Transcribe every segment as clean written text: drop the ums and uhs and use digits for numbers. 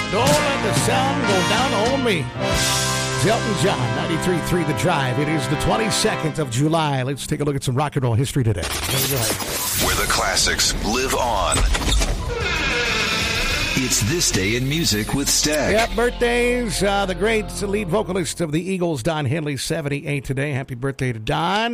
Don't let the sun go down on me. It's Elton John, 93.3 The Drive. It is the 22nd of July. Let's take a look at some rock and roll history today. Where the classics live on. It's This Day in Music with Stag. Yep, birthdays. The great lead vocalist of the Eagles, Don Henley, 78 today. Happy birthday to Don.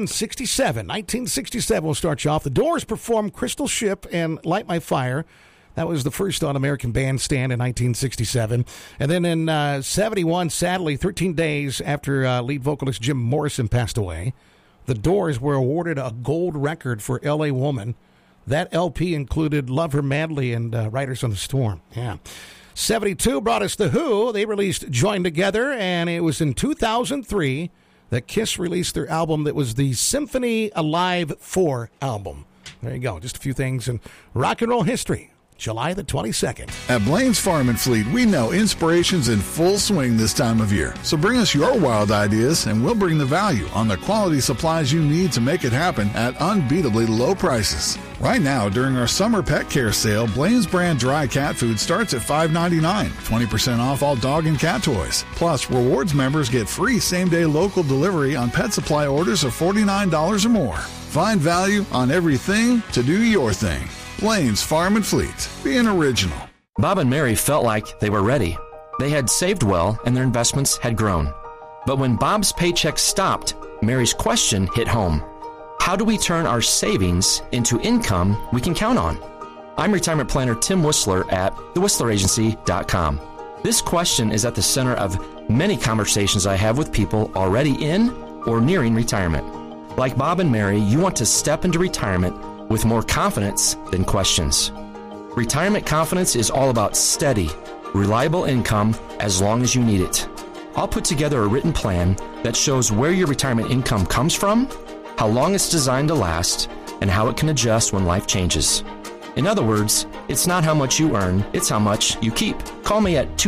1967 will start you off. The Doors performed Crystal Ship and Light My Fire. That was the first on American Bandstand in 1967. And then in 71, sadly, 13 days after lead vocalist Jim Morrison passed away, the Doors were awarded a gold record for L.A. Woman. That LP included Love Her Madly and Riders on the Storm. Yeah. 72 brought us The Who. They released Join Together, and it was in 2003 that Kiss released their album that was the Symphony Alive 4 album. There you go. Just a few things in rock and roll history. July the 22nd. At Blaine's Farm and Fleet, we know inspiration's in full swing this time of year. So bring us your wild ideas, and we'll bring the value on the quality supplies you need to make it happen at unbeatably low prices. Right now, during our summer pet care sale, Blaine's brand dry cat food starts at $5.99, 20% off all dog and cat toys. Plus, rewards members get free same-day local delivery on pet supply orders of $49 or more. Find value on everything to do your thing. Blaine's Farm and Fleet. Being original. Bob and Mary felt like they were ready. They had saved well and their investments had grown. But when Bob's paycheck stopped, Mary's question hit home. How do we turn our savings into income we can count on? I'm retirement planner Tim Whistler at thewhistleragency.com. This question is at the center of many conversations I have with people already in or nearing retirement. Like Bob and Mary, you want to step into retirement with more confidence than questions. Retirement confidence is all about steady, reliable income as long as you need it. I'll put together a written plan that shows where your retirement income comes from, how long it's designed to last, and how it can adjust when life changes. In other words, it's not how much you earn, it's how much you keep. Call me at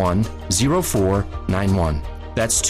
291-0491. That's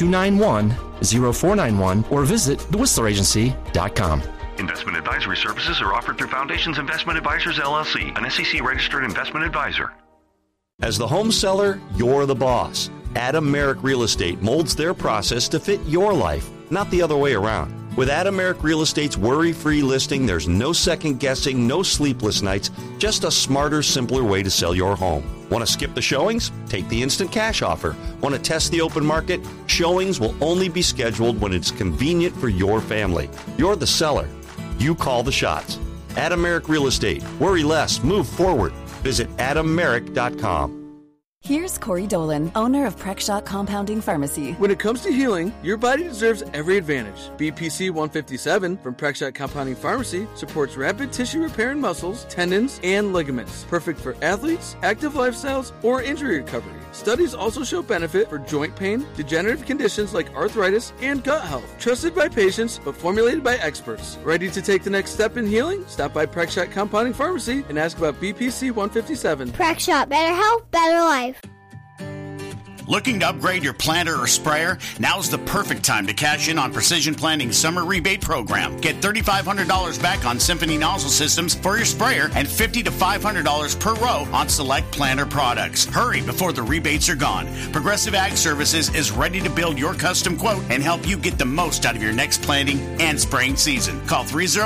291-0491, or visit thewhistleragency.com. Investment advisory services are offered through Foundations Investment Advisors, LLC, an SEC-registered investment advisor. As the home seller, you're the boss. Adam Merrick Real Estate molds their process to fit your life, not the other way around. With Adam Merrick Real Estate's worry-free listing, there's no second-guessing, no sleepless nights, just a smarter, simpler way to sell your home. Want to skip the showings? Take the instant cash offer. Want to test the open market? Showings will only be scheduled when it's convenient for your family. You're the seller. You call the shots. Adam Merrick Real Estate. Worry less. Move forward. Visit AdamMerrick.com. Here's Corey Dolan, owner of Prexshot Compounding Pharmacy. When it comes to healing, your body deserves every advantage. BPC 157 from Prexshot Compounding Pharmacy supports rapid tissue repair in muscles, tendons, and ligaments. Perfect for athletes, active lifestyles, or injury recovery. Studies also show benefit for joint pain, degenerative conditions like arthritis, and gut health. Trusted by patients, but formulated by experts. Ready to take the next step in healing? Stop by Prexshot Compounding Pharmacy and ask about BPC 157. Prexshot, better health, better life. Looking to upgrade your planter or sprayer? Now's the perfect time to cash in on Precision Planting's summer rebate program. Get $3,500 back on Symphony nozzle systems for your sprayer and $50 to $500 per row on select planter products. Hurry before the rebates are gone. Progressive Ag Services is ready to build your custom quote and help you get the most out of your next planting and spraying season. Call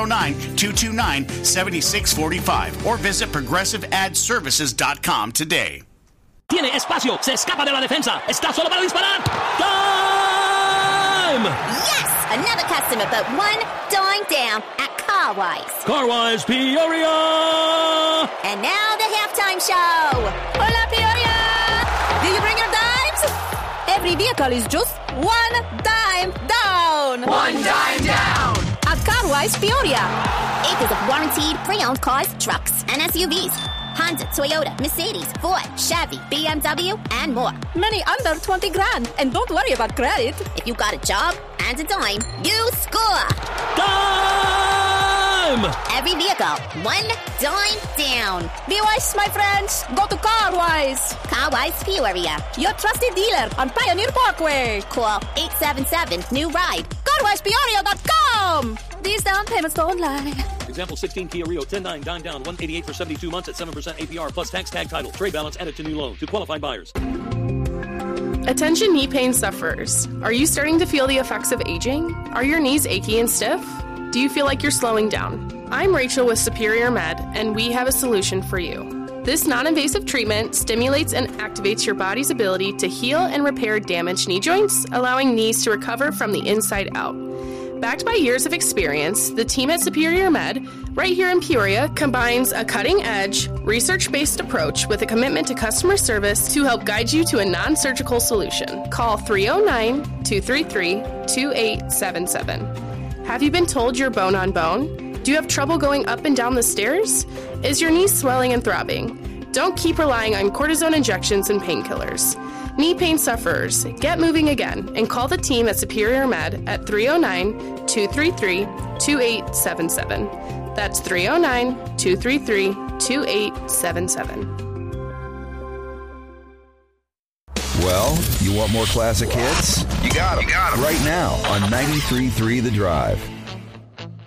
309-229-7645 or visit progressiveadservices.com today. Tiene espacio, se escapa de la defensa, está solo para disparar. Time! Yes! Another customer, but one dying down at Carwise. Carwise Peoria! And now the halftime show. Hola, Peoria! Do you bring your dimes? Every vehicle is just one dime down. One dime down! At Carwise Peoria. Acres of warranted pre-owned cars, trucks, and SUVs. Honda, Toyota, Mercedes, Ford, Chevy, BMW, and more. Many under 20 grand. And don't worry about credit. If you got a job and a dime, you score. Dime! Every vehicle, one dime down. Be wise, my friends. Go to Carwise. Carwise Peoria. Your trusted dealer on Pioneer Parkway. Call 877-NEW-RIDE. CarwisePeoria.com. These down payments don't lie. Example 16 Kia Rio 10.9 dime down 188 for 72 months at 7% APR plus tax tag title. Trade balance added to new loan to qualified buyers. Attention knee pain sufferers. Are you starting to feel the effects of aging? Are your knees achy and stiff? Do you feel like you're slowing down? I'm Rachel with Superior Med, and we have a solution for you. This non-invasive treatment stimulates and activates your body's ability to heal and repair damaged knee joints, allowing knees to recover from the inside out. Backed by years of experience, the team at Superior Med, right here in Peoria, combines a cutting-edge, research-based approach with a commitment to customer service to help guide you to a non-surgical solution. Call 309-233-2877. Have you been told you're bone on bone? Do you have trouble going up and down the stairs? Is your knee swelling and throbbing? Don't keep relying on cortisone injections and painkillers. Knee pain sufferers, get moving again and call the team at Superior Med at 309-233-2877. That's 309-233-2877. Well, you want more classic hits? You got them. Right now on 93.3 The Drive.